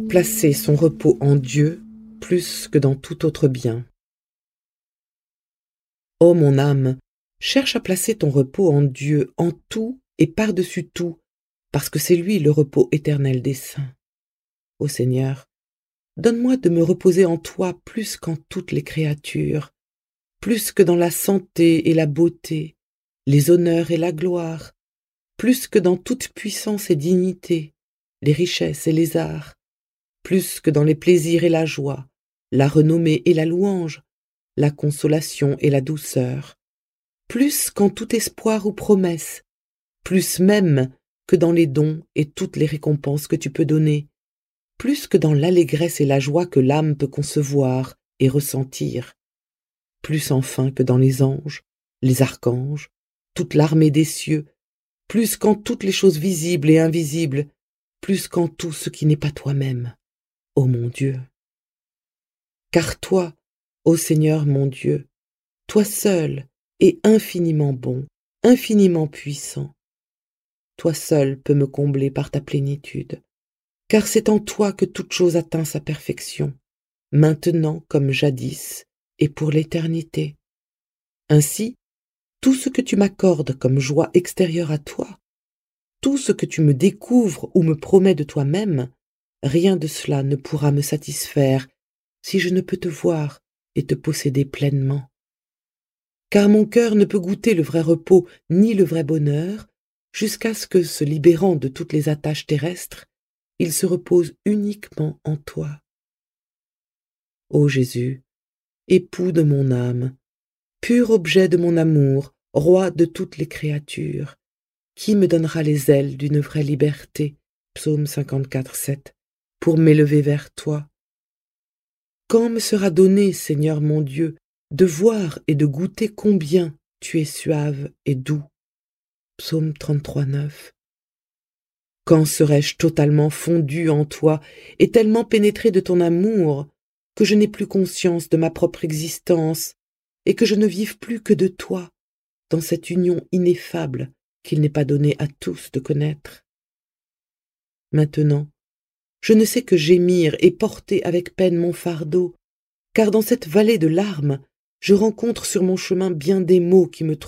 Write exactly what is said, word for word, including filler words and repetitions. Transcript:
placer son repos en Dieu plus que dans tout autre bien. Ô mon âme, cherche à placer ton repos en Dieu, en tout et par-dessus tout, parce que c'est lui le repos éternel des saints. Ô Seigneur, donne-moi de me reposer en toi plus qu'en toutes les créatures, plus que dans la santé et la beauté, les honneurs et la gloire, plus que dans toute puissance et dignité, les richesses et les arts, plus que dans les plaisirs et la joie, la renommée et la louange, la consolation et la douceur, plus qu'en tout espoir ou promesse, plus même que dans les dons et toutes les récompenses que tu peux donner, plus que dans l'allégresse et la joie que l'âme peut concevoir et ressentir, plus enfin que dans les anges, les archanges, toute l'armée des cieux, plus qu'en toutes les choses visibles et invisibles, plus qu'en tout ce qui n'est pas toi-même, ô mon Dieu. Car toi, ô Seigneur mon Dieu, toi seul es infiniment bon, infiniment puissant. Toi seul peux me combler par ta plénitude, car c'est en toi que toute chose atteint sa perfection, maintenant comme jadis et pour l'éternité. Ainsi, tout ce que tu m'accordes comme joie extérieure à toi, tout ce que tu me découvres ou me promets de toi-même, rien de cela ne pourra me satisfaire si je ne peux te voir et te posséder pleinement. Car mon cœur ne peut goûter le vrai repos ni le vrai bonheur jusqu'à ce que, se libérant de toutes les attaches terrestres, il se repose uniquement en toi. Ô Jésus, époux de mon âme, pur objet de mon amour, roi de toutes les créatures, qui me donnera les ailes d'une vraie liberté, psaume cinquante-quatre, sept, pour m'élever vers toi? Quand me sera donné, Seigneur mon Dieu, de voir et de goûter combien tu es suave et doux, psaume trente-trois, neuf. Quand serai-je totalement fondu en toi et tellement pénétré de ton amour que je n'ai plus conscience de ma propre existence et que je ne vive plus que de toi, dans cette union ineffable qu'il n'est pas donné à tous de connaître. Maintenant, je ne sais que gémir et porter avec peine mon fardeau, car dans cette vallée de larmes, je rencontre sur mon chemin bien des maux qui me